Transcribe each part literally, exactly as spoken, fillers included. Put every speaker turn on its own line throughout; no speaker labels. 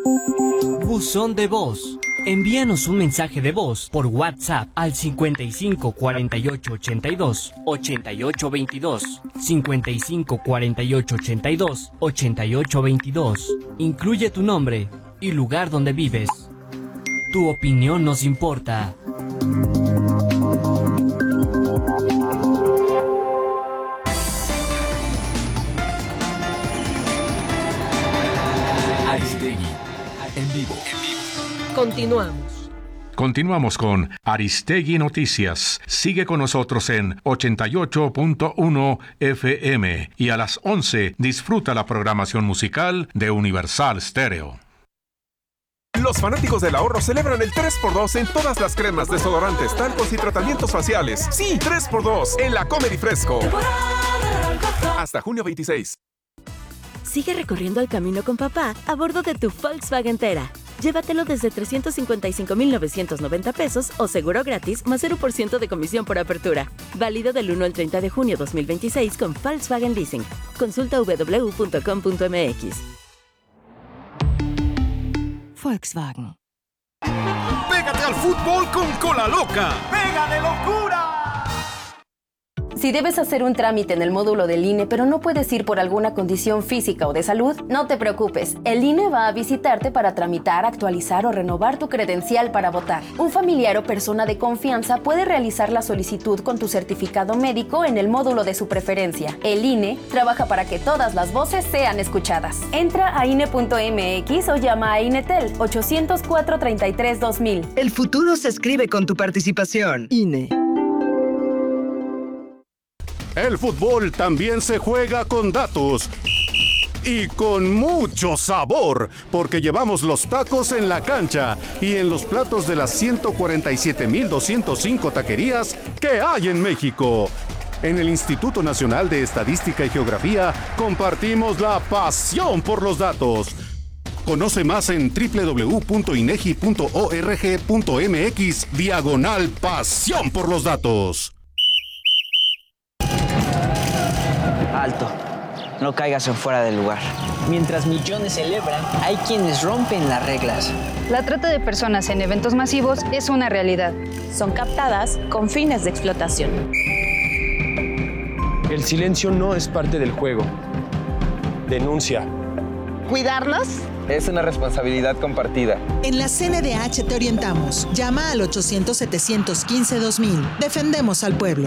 Buzón de voz. Envíanos un mensaje de voz por WhatsApp al cincuenta y cinco cuarenta y ocho ochenta y dos ochenta y ocho veintidós, cincuenta y cinco cuarenta y ocho ochenta y dos ochenta y ocho veintidós. Incluye tu nombre y lugar donde vives. Tu opinión nos importa.
Aristegui, en vivo.
Continuamos.
Continuamos con Aristegui Noticias. Sigue con nosotros en ochenta y ocho punto uno F M y a las once disfruta la programación musical de Universal Stereo.
Los fanáticos del ahorro celebran el tres por dos en todas las cremas, desodorantes, talcos y tratamientos faciales. Sí, tres por dos en la Comer y Fresco. Hasta junio veintiséis.
Sigue recorriendo el camino con papá a bordo de tu Volkswagen Tera. Llévatelo desde trescientos cincuenta y cinco mil novecientos noventa pesos o seguro gratis más cero por ciento de comisión por apertura. Válido del uno al treinta de junio dos mil veintiséis con Volkswagen Leasing. Consulta doble u doble u doble u punto com punto m x. Volkswagen.
¡Pégate al fútbol con Cola Loca! ¡Pega de locura!
Si debes hacer un trámite en el módulo del I N E, pero no puedes ir por alguna condición física o de salud, no te preocupes. El I N E va a visitarte para tramitar, actualizar o renovar tu credencial para votar. Un familiar o persona de confianza puede realizar la solicitud con tu certificado médico en el módulo de su preferencia. El I N E trabaja para que todas las voces sean escuchadas. Entra a I N E punto M X o llama a INETEL ocho cero cuatro, treinta y tres, dos mil.
El futuro se escribe con tu participación. I N E.
El fútbol también se juega con datos y con mucho sabor, porque llevamos los tacos en la cancha y en los platos de las ciento cuarenta y siete mil doscientas cinco taquerías que hay en México. En el Instituto Nacional de Estadística y Geografía compartimos la pasión por los datos. Conoce más en doble u doble u doble u punto inegi punto org punto m x diagonal pasión por los datos.
Alto, no caigas en fuera del lugar. Mientras millones celebran, hay quienes rompen las reglas.
La trata de personas en eventos masivos es una realidad.
Son captadas con fines de explotación.
El silencio no es parte del juego. Denuncia.
¿Cuidarnos?
Es una responsabilidad compartida.
En la C N D H te orientamos. Llama al ochocientos, setecientos quince, dos mil. Defendemos al pueblo.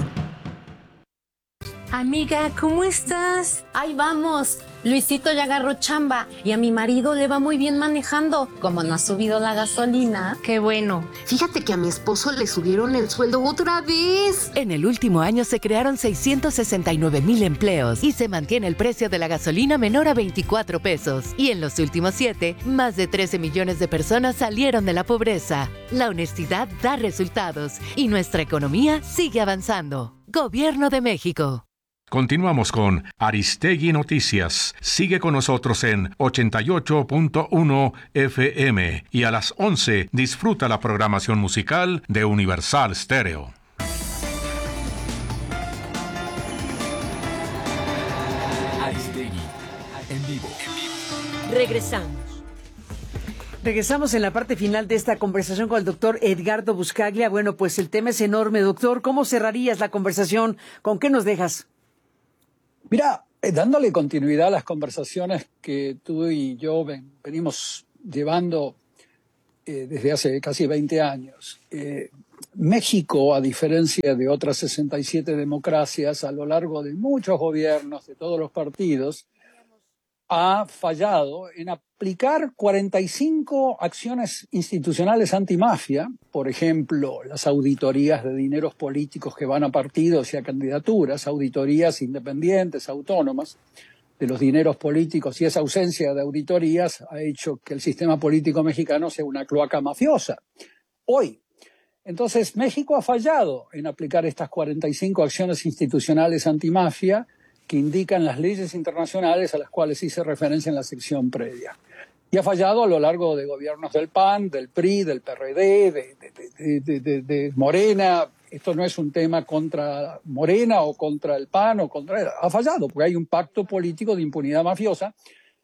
Amiga, ¿cómo estás? Ahí vamos. Luisito ya agarró chamba y a mi marido le va muy bien manejando. Como no ha subido la gasolina.
Qué bueno. Fíjate que a mi esposo le subieron el sueldo otra vez.
En el último año se crearon seiscientos sesenta y nueve mil empleos y se mantiene el precio de la gasolina menor a veinticuatro pesos. Y en los últimos siete, más de trece millones de personas salieron de la pobreza. La honestidad da resultados y nuestra economía sigue avanzando. Gobierno de México.
Continuamos con Aristegui Noticias. Sigue con nosotros en ochenta y ocho punto uno F M y a las once disfruta la programación musical de Universal Stereo.
Aristegui, en vivo.
Regresamos.
Regresamos en la parte final de esta conversación con el doctor Edgardo Buscaglia. Bueno, pues el tema es enorme, doctor. ¿Cómo cerrarías la conversación? ¿Con qué nos dejas?
Mira, eh, dándole continuidad a las conversaciones que tú y yo ven, venimos llevando eh, desde hace casi veinte años, eh, México, a diferencia de otras sesenta y siete democracias, a lo largo de muchos gobiernos de todos los partidos, ha fallado en aplicar cuarenta y cinco acciones institucionales antimafia, por ejemplo, las auditorías de dineros políticos que van a partidos y a candidaturas, auditorías independientes, autónomas, de los dineros políticos, y esa ausencia de auditorías ha hecho que el sistema político mexicano sea una cloaca mafiosa. Hoy, entonces, México ha fallado en aplicar estas cuarenta y cinco acciones institucionales antimafia que indican las leyes internacionales a las cuales hice referencia en la sección previa. Y ha fallado a lo largo de gobiernos del P A N, del P R I, del P R D, de, de, de, de, de Morena. Esto no es un tema contra Morena o contra el P A N o contra... Ha fallado porque hay un pacto político de impunidad mafiosa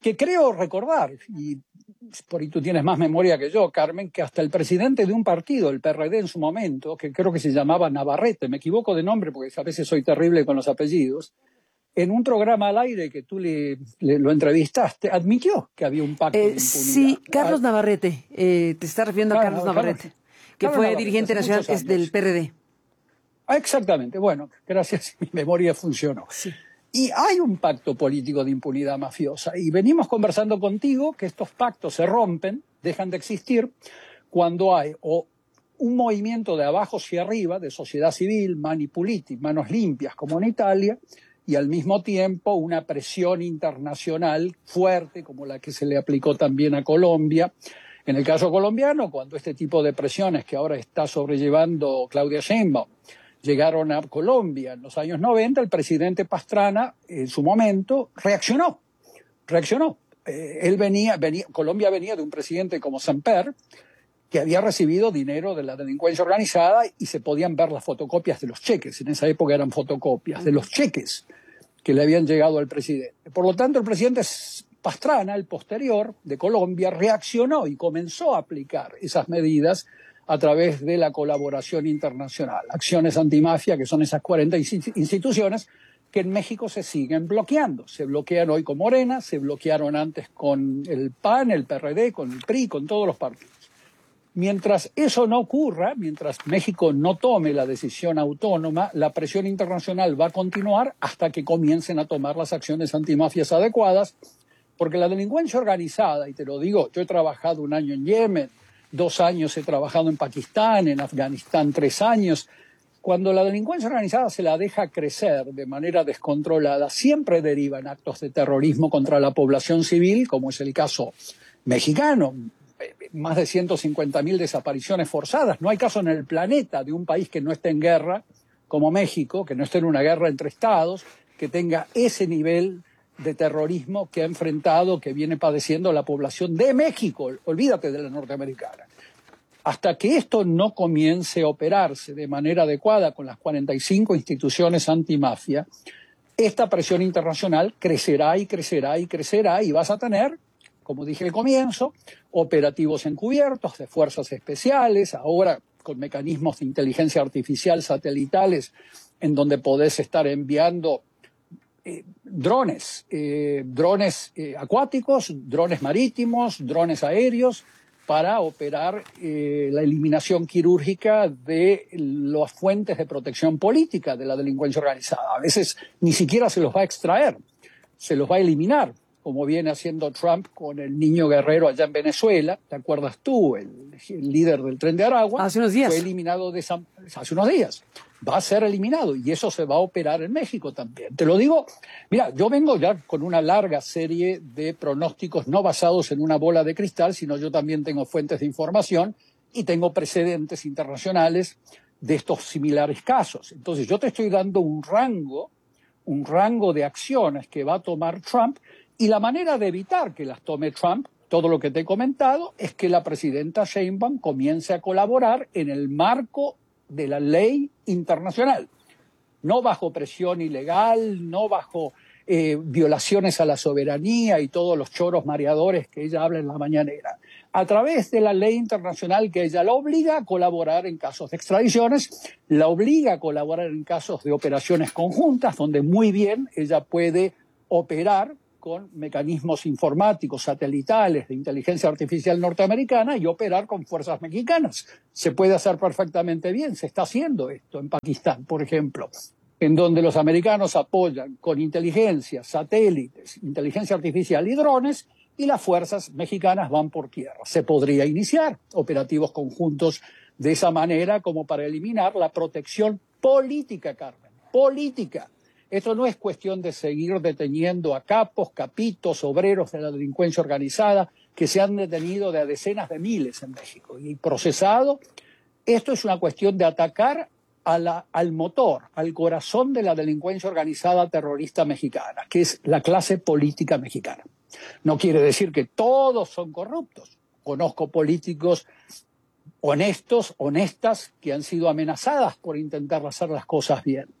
que creo recordar, y por ahí tú tienes más memoria que yo, Carmen, que hasta el presidente de un partido, el P R D en su momento, que creo que se llamaba Navarrete, me equivoco de nombre porque a veces soy terrible con los apellidos, en un programa al aire que tú le, le lo entrevistaste, admitió que había un pacto
eh,
de impunidad.
Sí, Carlos Navarrete, eh, te estás refiriendo a
Claro,
Carlos Navarrete,
Carlos,
que
Carlos
fue
Navarrete,
dirigente
hace
nacional
muchos
del P R D.
Ah, exactamente, bueno, gracias, mi memoria funcionó.
Sí.
Y hay un pacto político de impunidad mafiosa. Y venimos conversando contigo que estos pactos se rompen, dejan de existir, cuando hay o un movimiento de abajo hacia arriba, de sociedad civil, mani puliti, manos limpias, como en Italia, y al mismo tiempo una presión internacional fuerte, como la que se le aplicó también a Colombia. En el caso colombiano, cuando este tipo de presiones que ahora está sobrellevando Claudia Sheinbaum, llegaron a Colombia en los años noventa, el presidente Pastrana, en su momento, reaccionó. Reaccionó. Eh, él venía, venía, Colombia venía de un presidente como Samper, que había recibido dinero de la delincuencia organizada y se podían ver las fotocopias de los cheques. En esa época eran fotocopias de los cheques que le habían llegado al presidente. Por lo tanto, el presidente Pastrana, el posterior de Colombia, reaccionó y comenzó a aplicar esas medidas a través de la colaboración internacional. Acciones antimafia, que son esas cuarenta instituciones que en México se siguen bloqueando. Se bloquean hoy con Morena, se bloquearon antes con el P A N, el P R D, con el P R I, con todos los partidos. Mientras eso no ocurra, mientras México no tome la decisión autónoma, la presión internacional va a continuar hasta que comiencen a tomar las acciones antimafias adecuadas, porque la delincuencia organizada, y te lo digo, yo he trabajado un año en Yemen, dos años he trabajado en Pakistán, en Afganistán tres años. Cuando la delincuencia organizada se la deja crecer de manera descontrolada, siempre deriva en actos de terrorismo contra la población civil, como es el caso mexicano. Más de ciento cincuenta mil desapariciones forzadas. No hay caso en el planeta de un país que no esté en guerra, como México, que no esté en una guerra entre estados, que tenga ese nivel de terrorismo que ha enfrentado, que viene padeciendo la población de México, olvídate de la norteamericana. Hasta que esto no comience a operarse de manera adecuada con las cuarenta y cinco instituciones antimafia, esta presión internacional crecerá y crecerá y crecerá y vas a tener, como dije al comienzo, operativos encubiertos de fuerzas especiales, ahora con mecanismos de inteligencia artificial satelitales en donde podés estar enviando Eh, drones, eh, drones eh, acuáticos, drones marítimos, drones aéreos, para operar eh, la eliminación quirúrgica de las fuentes de protección política de la delincuencia organizada. A veces ni siquiera se los va a extraer, se los va a eliminar, como viene haciendo Trump con el niño guerrero allá en Venezuela. ¿Te acuerdas tú? El, el líder del Tren de Aragua.
Hace unos días.
Fue eliminado de San, hace unos días. Va a ser eliminado y eso se va a operar en México también. Te lo digo, mira, yo vengo ya con una larga serie de pronósticos no basados en una bola de cristal, sino yo también tengo fuentes de información y tengo precedentes internacionales de estos similares casos. Entonces yo te estoy dando un rango, un rango de acciones que va a tomar Trump y la manera de evitar que las tome Trump, todo lo que te he comentado, es que la presidenta Sheinbaum comience a colaborar en el marco de la ley internacional, no bajo presión ilegal, no bajo eh, violaciones a la soberanía y todos los choros mareadores que ella habla en la mañanera, a través de la ley internacional que ella la obliga a colaborar en casos de extradiciones, la obliga a colaborar en casos de operaciones conjuntas, donde muy bien ella puede operar con mecanismos informáticos, satelitales, de inteligencia artificial norteamericana y operar con fuerzas mexicanas. Se puede hacer perfectamente bien, se está haciendo esto en Pakistán, por ejemplo, en donde los americanos apoyan con inteligencia, satélites, inteligencia artificial y drones, y las fuerzas mexicanas van por tierra. Se podría iniciar operativos conjuntos de esa manera como para eliminar la protección política, Carmen, política. Esto no es cuestión de seguir deteniendo a capos, capitos, obreros de la delincuencia organizada que se han detenido de a decenas de miles en México y procesado. Esto es una cuestión de atacar a la, al motor, al corazón de la delincuencia organizada terrorista mexicana, que es la clase política mexicana. No quiere decir que todos son corruptos. Conozco políticos honestos, honestas, que han sido amenazadas por intentar hacer las cosas bien.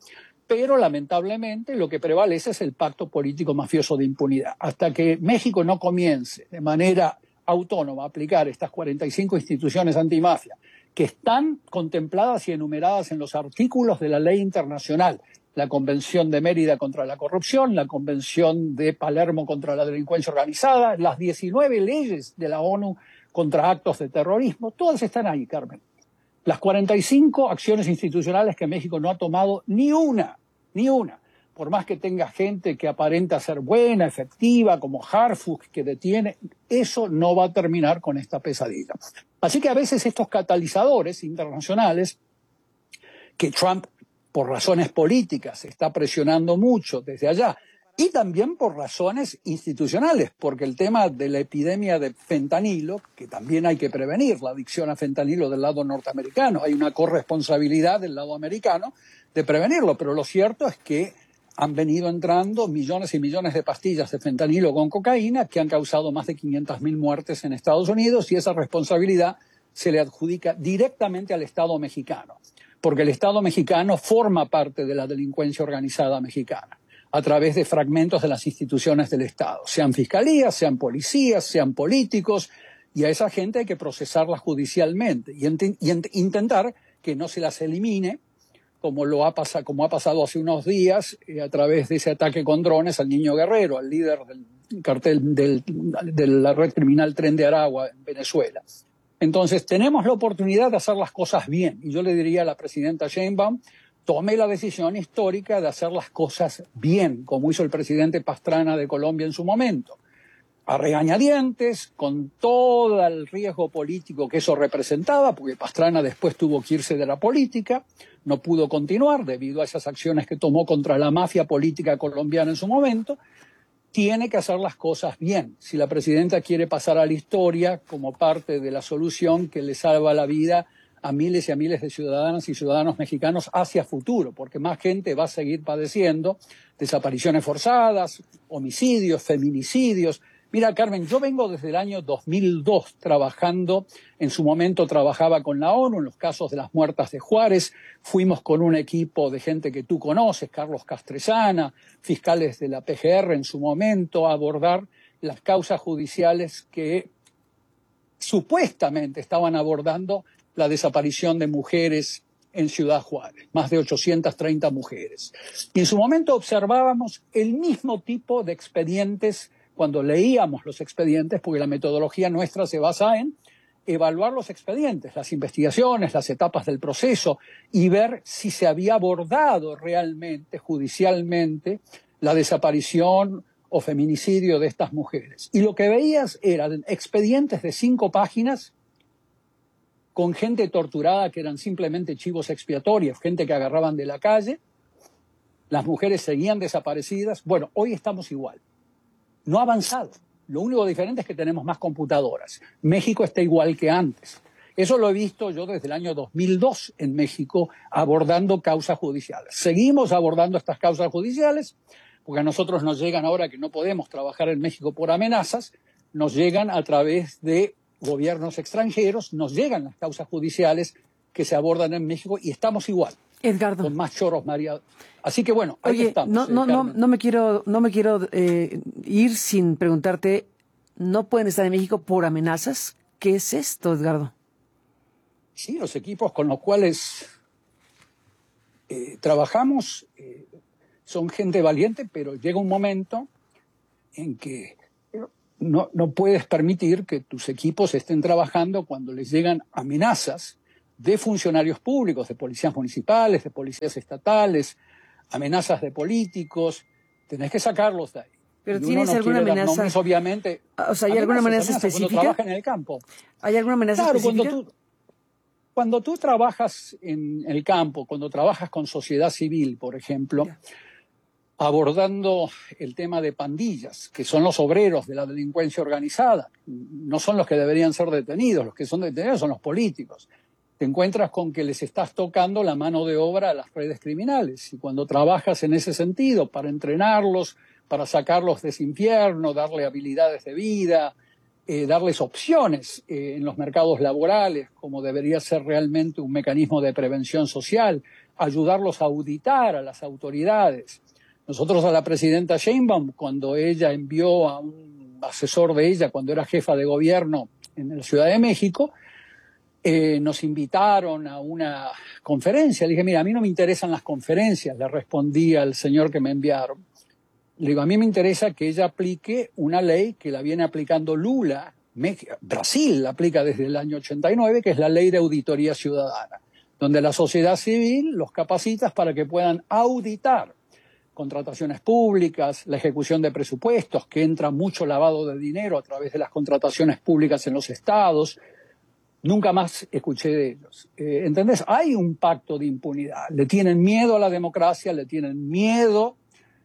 pero lamentablemente lo que prevalece es el pacto político mafioso de impunidad. Hasta que México no comience de manera autónoma a aplicar estas cuarenta y cinco instituciones antimafia que están contempladas y enumeradas en los artículos de la ley internacional, la Convención de Mérida contra la corrupción, la Convención de Palermo contra la delincuencia organizada, las diecinueve leyes de la ONU contra actos de terrorismo, todas están ahí, Carmen. Las cuarenta y cinco acciones institucionales que México no ha tomado ni una, ni una. Por más que tenga gente que aparenta ser buena, efectiva, como Harfuch, que detiene, eso no va a terminar con esta pesadilla. Así que a veces estos catalizadores internacionales que Trump, por razones políticas, está presionando mucho desde allá, y también por razones institucionales, porque el tema de la epidemia de fentanilo, que también hay que prevenir, la adicción a fentanilo del lado norteamericano, hay una corresponsabilidad del lado americano de prevenirlo, pero lo cierto es que han venido entrando millones y millones de pastillas de fentanilo con cocaína que han causado más de quinientas mil muertes en Estados Unidos, y esa responsabilidad se le adjudica directamente al Estado mexicano, porque el Estado mexicano forma parte de la delincuencia organizada mexicana a través de fragmentos de las instituciones del Estado, sean fiscalías, sean policías, sean políticos, y a esa gente hay que procesarla judicialmente y, ent- y ent- intentar que no se las elimine, como, lo ha, pas- como ha pasado hace unos días eh, a través de ese ataque con drones al Niño Guerrero, al líder del cartel del, de la red criminal Tren de Aragua en Venezuela. Entonces, tenemos la oportunidad de hacer las cosas bien, y yo le diría a la presidenta Sheinbaum, tome la decisión histórica de hacer las cosas bien, como hizo el presidente Pastrana de Colombia en su momento, a regañadientes, con todo el riesgo político que eso representaba, porque Pastrana después tuvo que irse de la política, no pudo continuar debido a esas acciones que tomó contra la mafia política colombiana en su momento. Tiene que hacer las cosas bien. Si la presidenta quiere pasar a la historia como parte de la solución que le salva la vida a miles y a miles de ciudadanas y ciudadanos mexicanos hacia futuro, porque más gente va a seguir padeciendo desapariciones forzadas, homicidios, feminicidios. Mira, Carmen, yo vengo desde el año dos mil dos trabajando, en su momento trabajaba con la ONU en los casos de las muertas de Juárez, fuimos con un equipo de gente que tú conoces, Carlos Castresana, fiscales de la P G R en su momento, a abordar las causas judiciales que supuestamente estaban abordando la desaparición de mujeres en Ciudad Juárez, más de ochocientas treinta mujeres. Y en su momento observábamos el mismo tipo de expedientes cuando leíamos los expedientes, porque la metodología nuestra se basa en evaluar los expedientes, las investigaciones, las etapas del proceso, y ver si se había abordado realmente, judicialmente, la desaparición o feminicidio de estas mujeres. Y lo que veías eran expedientes de cinco páginas con gente torturada que eran simplemente chivos expiatorios, gente que agarraban de la calle, las mujeres seguían desaparecidas. Bueno, hoy estamos igual. No ha avanzado. Lo único diferente es que tenemos más computadoras. México está igual que antes. Eso lo he visto yo desde el año dos mil dos en México abordando causas judiciales. Seguimos abordando estas causas judiciales porque a nosotros nos llegan ahora que no podemos trabajar en México por amenazas, nos llegan a través de gobiernos extranjeros, nos llegan las causas judiciales que se abordan en México y estamos igual.
Edgardo.
Con más choros mareados. Así que bueno, ahí
Oye,
estamos.
no,
eh,
no, no,
Carmen.
no me quiero, no me quiero eh, ir sin preguntarte, ¿no pueden estar en México por amenazas? ¿Qué es esto, Edgardo?
Sí, los equipos con los cuales eh, trabajamos eh, son gente valiente, pero llega un momento en que no, no puedes permitir que tus equipos estén trabajando cuando les llegan amenazas de funcionarios públicos, de policías municipales, de policías estatales, amenazas de políticos. Tenés que sacarlos de ahí.
Pero
Y uno
¿tienes
no
alguna
quiere dar
amenaza?
nombres, obviamente.
O sea, ¿hay alguna amenaza
amenazas
específica?
Cuando trabaja en el campo.
¿Hay alguna amenaza
Claro,
específica?
cuando tú, cuando tú trabajas en el campo, cuando trabajas con sociedad civil, por ejemplo, abordando el tema de pandillas, que son los obreros de la delincuencia organizada, no son los que deberían ser detenidos, los que son detenidos son los políticos. Te encuentras con que les estás tocando la mano de obra a las redes criminales, y cuando trabajas en ese sentido para entrenarlos, para sacarlos de ese infierno, darle habilidades de vida, eh, darles opciones eh, en los mercados laborales, como debería ser realmente un mecanismo de prevención social, ayudarlos a auditar a las autoridades. Nosotros a la presidenta Sheinbaum, cuando ella envió a un asesor de ella, cuando era jefa de gobierno en la Ciudad de México, eh, nos invitaron a una conferencia. Le dije, mira, a mí no me interesan las conferencias, le respondí al señor que me enviaron. Le digo, a mí me interesa que ella aplique una ley que la viene aplicando Lula. Brasil la aplica desde el año ochenta y nueve, que es la Ley de Auditoría Ciudadana, donde la sociedad civil los capacita para que puedan auditar contrataciones públicas, la ejecución de presupuestos, que entra mucho lavado de dinero a través de las contrataciones públicas en los estados. Nunca más escuché de ellos. Eh, ¿Entendés? Hay un pacto de impunidad. Le tienen miedo a la democracia, le tienen miedo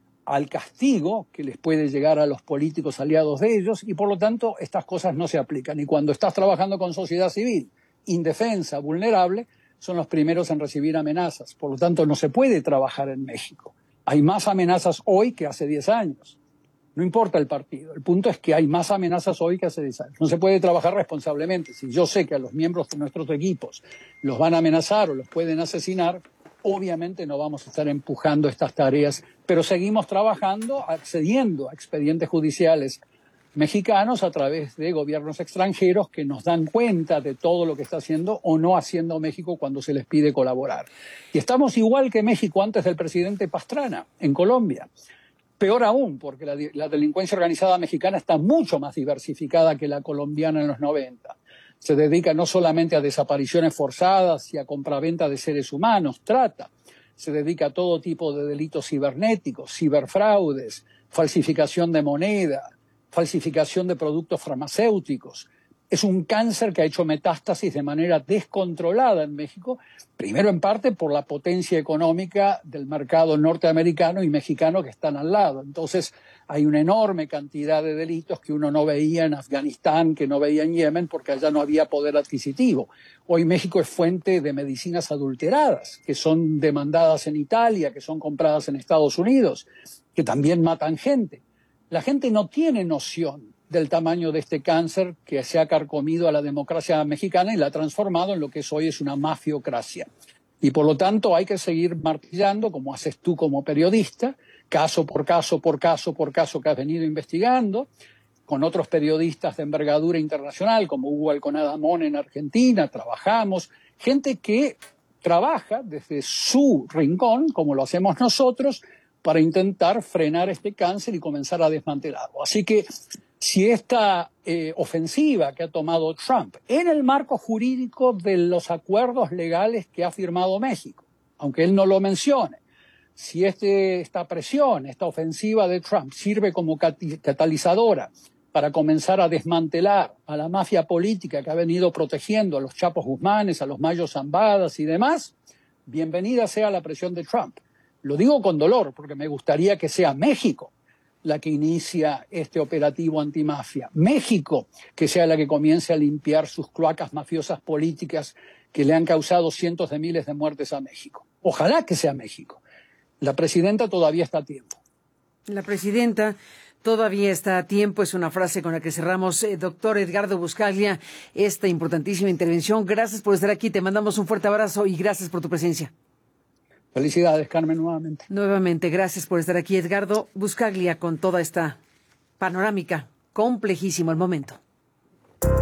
al castigo que les puede llegar a los políticos aliados de ellos, y por lo tanto estas cosas no se aplican. Y cuando estás trabajando con sociedad civil, indefensa, vulnerable, son los primeros en recibir amenazas. Por lo tanto, no se puede trabajar en México. Hay más amenazas hoy que hace diez años. No importa el partido. El punto es que hay más amenazas hoy que hace diez años. No se puede trabajar responsablemente. Si yo sé que a los miembros de nuestros equipos los van a amenazar o los pueden asesinar, obviamente no vamos a estar empujando estas tareas, pero seguimos trabajando, accediendo a expedientes judiciales mexicanos a través de gobiernos extranjeros que nos dan cuenta de todo lo que está haciendo o no haciendo México cuando se les pide colaborar. Y estamos igual que México antes del presidente Pastrana, en Colombia. Peor aún, porque la, la delincuencia organizada mexicana está mucho más diversificada que la colombiana en los noventa. Se dedica no solamente a desapariciones forzadas y a compraventa de seres humanos, trata. Se dedica a todo tipo de delitos cibernéticos, ciberfraudes, falsificación de moneda, falsificación de productos farmacéuticos. Es un cáncer que ha hecho metástasis de manera descontrolada en México, primero en parte por la potencia económica del mercado norteamericano y mexicano que están al lado. Entonces hay una enorme cantidad de delitos que uno no veía en Afganistán, que no veía en Yemen, porque allá no había poder adquisitivo. Hoy México es fuente de medicinas adulteradas, que son demandadas en Italia, que son compradas en Estados Unidos, que también matan gente. La gente no tiene noción del tamaño de este cáncer que se ha carcomido a la democracia mexicana y la ha transformado en lo que es hoy es una mafiocracia. Y por lo tanto hay que seguir martillando, como haces tú como periodista, caso por caso, por caso, por caso que has venido investigando, con otros periodistas de envergadura internacional, como Hugo Alconada-Amón en Argentina, trabajamos, gente que trabaja desde su rincón, como lo hacemos nosotros, para intentar frenar este cáncer y comenzar a desmantelarlo. Así que si esta eh, ofensiva que ha tomado Trump en el marco jurídico de los acuerdos legales que ha firmado México, aunque él no lo mencione, si este, esta presión, esta ofensiva de Trump sirve como cat- catalizadora para comenzar a desmantelar a la mafia política que ha venido protegiendo a los Chapos Guzmanes, a los Mayo Zambadas y demás, bienvenida sea la presión de Trump. Lo digo con dolor, porque me gustaría que sea México la que inicia este operativo antimafia. México que sea la que comience a limpiar sus cloacas mafiosas políticas que le han causado cientos de miles de muertes a México. Ojalá que sea México. La presidenta todavía está a tiempo.
La presidenta todavía está a tiempo, es una frase con la que cerramos. Eh, doctor Edgardo Buscaglia, esta importantísima intervención. Gracias por estar aquí, te mandamos un fuerte abrazo y gracias por tu presencia.
Felicidades, Carmen, nuevamente.
Nuevamente, gracias por estar aquí, Edgardo Buscaglia, con toda esta panorámica. Complejísimo el momento.